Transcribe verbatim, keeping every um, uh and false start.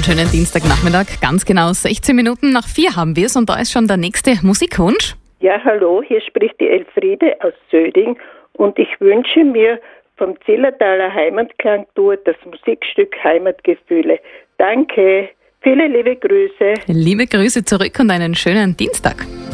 schönen Dienstagnachmittag. Ganz genau sechzehn Minuten nach vier haben wir es und da ist schon der nächste Musikwunsch. Ja, hallo, hier spricht die Elfriede aus Söding und ich wünsche mir vom Zillertaler Heimatklang-Duo das Musikstück Heimatgefühle. Danke, viele liebe Grüße. Liebe Grüße zurück und einen schönen Dienstag.